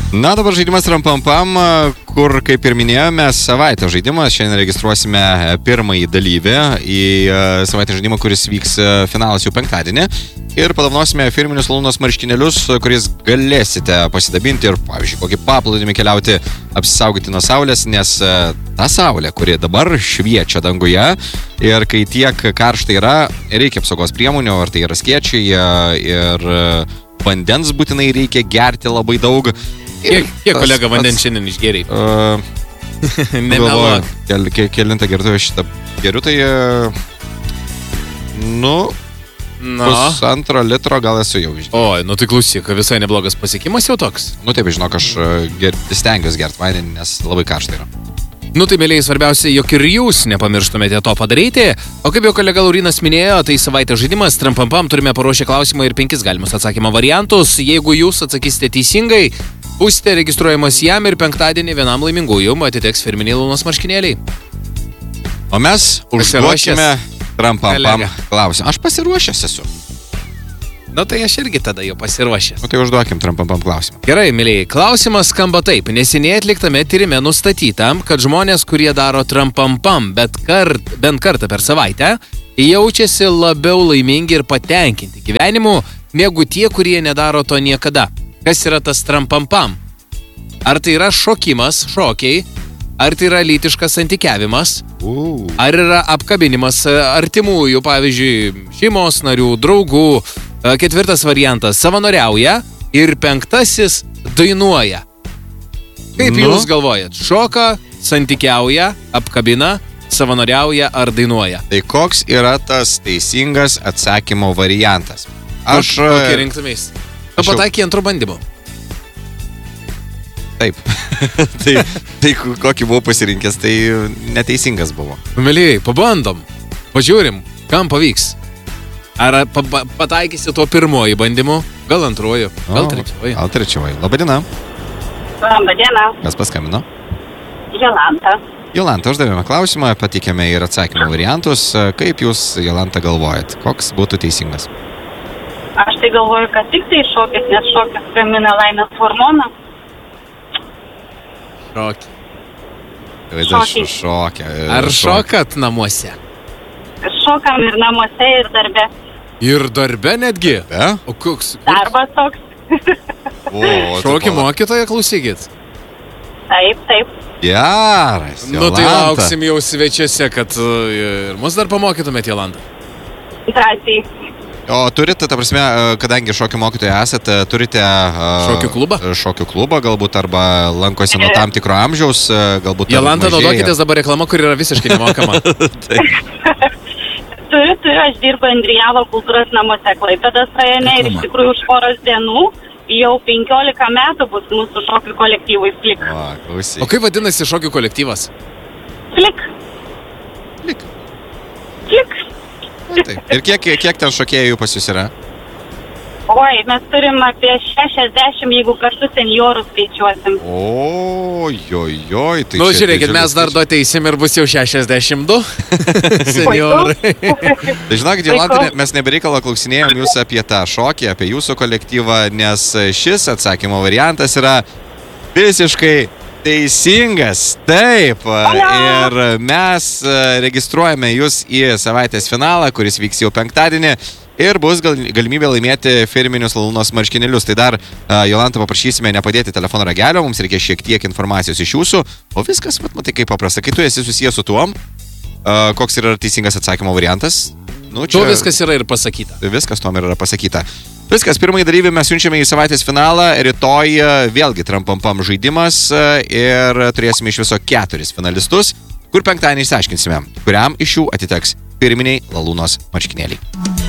Na, dabar žaidimas Trampampam, kur, kaip ir minėjome, savaitės žaidimas. Šiandien registruosime pirmąjį dalyvį į savaitės žaidimą, kuris vyks finalas jau penktadienį. Ir padovanosime firminius Lalunos marškinėlius, kuris galėsite pasidabinti ir, pavyzdžiui, kokį paplūdimį keliauti, apsisaugoti nuo saulės, nes ta saulė, kuri dabar šviečia danguje ir kai tiek karštai yra, reikia apsaugos priemonių, ar tai yra skėčiai ir vandens būtinai reikia gerti labai daug. Kiek kolega vandens šiandien išgėrei? Nemeluok. Kelintą gertuvę šitą geriu, tai pusantro litro gal esu jau išgėręs. Oi, tai klausyk, visai neblogas pasiekimas jau toks. Taip, žinok, aš stengiuosi gerti vandenį, nes labai karšta yra. Tai, mėlyjei, svarbiausia, jog ir jūs nepamirštumėte to padaryti. O kaip jau kolega Laurinas minėjo, tai savaitės žaidimas Trampampam, turime paruošę klausimą ir 5 galimus atsakymo variantus. Jeigu jūs atsakysite teisingai, būsite registruojamas jam ir penktadienį vienam laimingųjų atiteks firminiai Lalunos marškinėliai. O mes užduokime Trampampam klausimą. Aš pasiruošęs esu. Tai aš irgi tada jau pasiruošęs. Tai užduokim Trampampam klausimą. Gerai, mėlyjei, klausimas skamba taip. Neseniai atliktame tyrime nustatyta, kad žmonės, kurie daro Trampampam bent kartą per savaitę, jaučiasi labiau laimingi ir patenkinti gyvenimu, negu tie, kurie nedaro to niekada. Kas yra tas Trampampam? Ar tai yra šokimas, šokiai? Ar tai yra lytiškas santykiavimas? Ar yra apkabinimas artimųjų, pavyzdžiui, šeimos narių, draugų? 4 variantas savanoriauja ir 5 dainuoja. Kaip jūs galvojat? Šoka, santykiauja, apkabina, savanoriauja ar dainuoja? Tai koks yra tas teisingas atsakymo variantas? Kokį rinktumės? Pataikė antrų bandymų. Taip. tai kokį buvau pasirinkęs, tai neteisingas buvo. Mėlyjei, pabandom. Pažiūrim, kam pavyks. Ar pataikysi tuo pirmoji bandymu? Gal antruoju? Gal trečioji? Gal trečioji. Labadiena. Labadiena. Kas paskambino? Jolanta. Jolanta, uždavėme klausimą, patikėme ir atsakymų variantus. Kaip jūs, Jolanta, galvojat? Koks būtų teisingas? Aš tai galvoju, kad tik tai šokis, nes šokis gamina laimės hormoną. Šokį. Ar šokat namuose? Šokam ir namuose, ir darbe. Ir darbe netgi? O koks? Darbas toks. Šokį mokytoją, klausykit. Taip. Geras, Jolanta. Tai lauksim jau svečiuose, kad ir mus dar pamokytumėt, Jolanta. Drąsiai. O turite, ta prasme, kadangi šokių mokytojai esate, turite šokių klubą? Šokių klubą galbūt, arba lankosi nuo tam tikro amžiaus, galbūt. Jolanta, naudokitės dabar reklama, kur yra visiškai nemokama. Turiu, aš dirbu Indrijavo kultūros namuose Klaipėdos rajone ir iš tikrųjų už poros dienų jau 15 metų bus mūsų šokių kolektyvui Flik. O kaip vadinasi šokių kolektyvas? Flik. Ir kiek ten šokėjų pas jūs yra? Oi, mes turim apie 60, jeigu kartu seniorų skaičiuosim. Tai žiūrėkit, mes dar ateisim ir bus jau 62 seniorai. Tai žinokit, Jolanta, mes nebereikalo klausinėjom jūs apie tą šokį, apie jūsų kolektyvą, nes šis atsakymo variantas yra visiškai teisingas. Taip. Ir mes registruojame jūs į savaitės finalą, kuris vyks jau penktadienį. Ir bus galimybė laimėti firminius Lalunos marškinėlius. Tai dar, Jolanta, paprašysime nepadėti telefono ragelio, mums reikia šiek tiek informacijos iš jūsų, o viskas, matai, kaip paprasta. Kai tu esi susijęs su tuom, koks yra teisingas atsakymo variantas? Tuo viskas yra ir pasakyta. Viskas tuom yra pasakyta. Viskas, pirmąjį dalyvį mes siunčiame į savaitės finalą, rytoj vėlgi Trampampam žaidimas ir turėsime iš viso 4 finalistus, kur penktadienį išsiaiškinsime, kuriam iš jų atiteks firminiai Lalunos marškinėliai.